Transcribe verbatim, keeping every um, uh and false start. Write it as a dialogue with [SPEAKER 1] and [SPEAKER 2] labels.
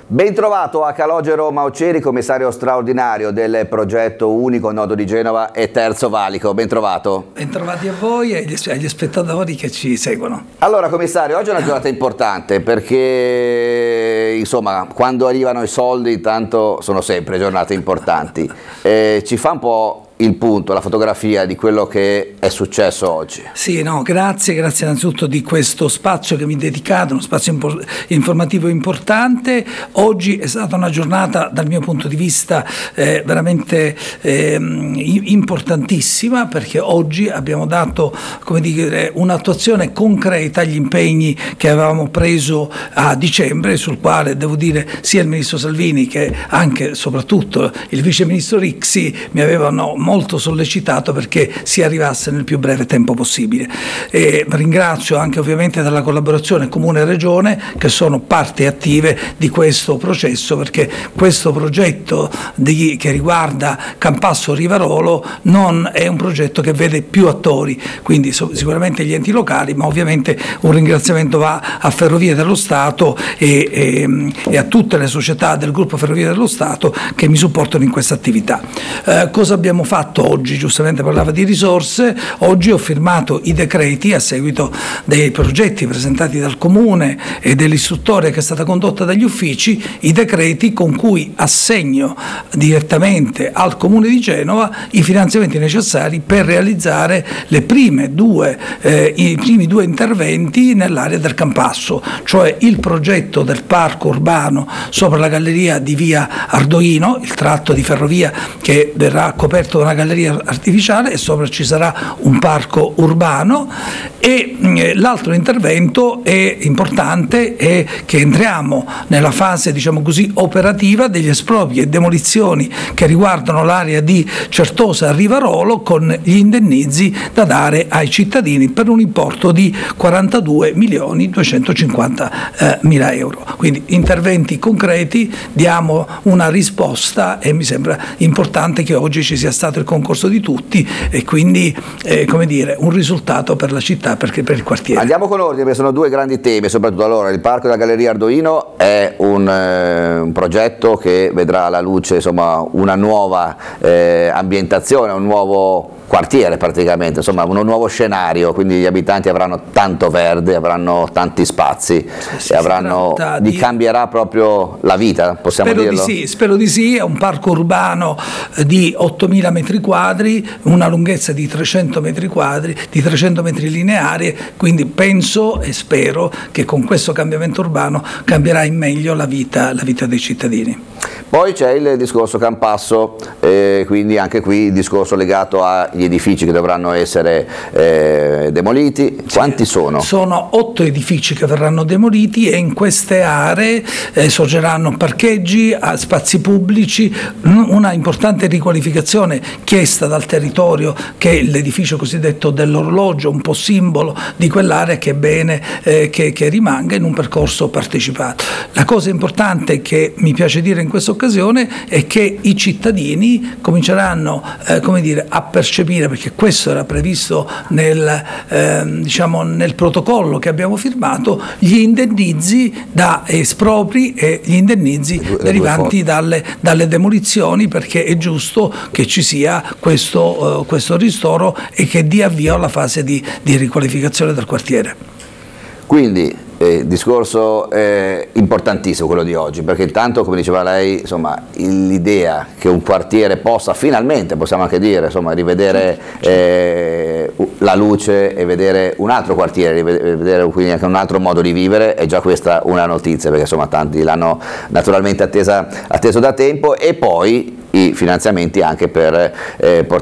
[SPEAKER 1] Ben trovato a Calogero Mauceri, commissario straordinario del progetto Unico Nodo di Genova e Terzo Valico. Ben trovato.
[SPEAKER 2] Ben trovati a voi e agli spettatori che ci seguono.
[SPEAKER 1] Allora, commissario, oggi è una giornata importante perché, insomma, quando arrivano i soldi, tanto sono sempre giornate importanti. Eh, ci fa un po' il punto, la fotografia di quello che è successo oggi.
[SPEAKER 2] Sì, no, grazie, grazie innanzitutto di questo spazio che mi dedicate, uno spazio impor- informativo importante. Oggi è stata una giornata dal mio punto di vista eh, veramente eh, importantissima, perché oggi abbiamo dato, come dire, un'attuazione concreta agli impegni che avevamo preso a dicembre, sul quale devo dire sia il ministro Salvini che anche e soprattutto il vice ministro Rixi mi avevano molto sollecitato perché si arrivasse nel più breve tempo possibile. E ringrazio anche ovviamente della collaborazione Comune e Regione, che sono parti attive di questo processo, perché questo progetto di, che riguarda Campasso Rivarolo non è un progetto che vede più attori, quindi so, sicuramente gli enti locali, ma ovviamente un ringraziamento va a Ferrovie dello Stato e, e, e a tutte le società del gruppo Ferrovie dello Stato che mi supportano in questa attività. Eh, cosa abbiamo fatto? fatto oggi, giustamente parlava di risorse, oggi ho firmato i decreti a seguito dei progetti presentati dal Comune e dell'istruttoria che è stata condotta dagli uffici, i decreti con cui assegno direttamente al Comune di Genova i finanziamenti necessari per realizzare le prime due, eh, i primi due interventi nell'area del Campasso, cioè il progetto del parco urbano sopra la galleria di via Ardoino, il tratto di ferrovia che verrà coperto una galleria artificiale e sopra ci sarà un parco urbano, e eh, l'altro intervento è importante è che entriamo nella fase, diciamo così, operativa degli espropri e demolizioni che riguardano l'area di Certosa Rivarolo, con gli indennizi da dare ai cittadini per un importo di quarantadue milioni duecentocinquanta mila euro. Quindi interventi concreti, diamo una risposta e mi sembra importante che oggi ci sia stato il concorso di tutti e quindi eh, come dire, un risultato per la città, perché per il quartiere.
[SPEAKER 1] Andiamo con ordine, perché sono due grandi temi, soprattutto allora il parco della Galleria Ardoino è un, eh, un progetto che vedrà alla luce, insomma, una nuova eh, ambientazione, un nuovo quartiere praticamente, insomma un nuovo scenario, quindi gli abitanti avranno tanto verde, avranno tanti spazi, sì, e avranno, gli di... cambierà proprio la vita, possiamo
[SPEAKER 2] spero
[SPEAKER 1] dirlo?
[SPEAKER 2] Di sì, spero di sì, è un parco urbano di ottomila metri quadri, una lunghezza di trecento metri quadri, di trecento metri lineari, quindi penso e spero che con questo cambiamento urbano cambierà in meglio la vita, la vita dei cittadini.
[SPEAKER 1] Poi c'è il discorso Campasso, eh, quindi anche qui il discorso legato agli edifici che dovranno essere eh, demoliti. Quanti sono?
[SPEAKER 2] Sono otto edifici che verranno demoliti e in queste aree eh, sorgeranno parcheggi, spazi pubblici, una importante riqualificazione chiesta dal territorio, che è l'edificio cosiddetto dell'orologio, un po' simbolo di quell'area, che è bene eh, che, che rimanga in un percorso partecipato. La cosa importante che mi piace dire in questa occasione è che i cittadini cominceranno eh, come dire, a percepire, perché questo era previsto nel, eh, diciamo, nel protocollo che abbiamo firmato, gli indennizi da espropri e gli indennizi derivanti dalle, dalle demolizioni, perché è giusto che ci sia questo, uh, questo ristoro e che dia avvio alla fase di, di riqualificazione del quartiere.
[SPEAKER 1] Quindi eh, discorso eh, importantissimo quello di oggi, perché intanto, come diceva lei, insomma, l'idea che un quartiere possa finalmente, possiamo anche dire, insomma, rivedere eh, la luce e vedere un altro quartiere, rivedere quindi anche un altro modo di vivere, è già questa una notizia, perché insomma tanti l'hanno naturalmente attesa, atteso da tempo, e poi i finanziamenti anche per eh, portare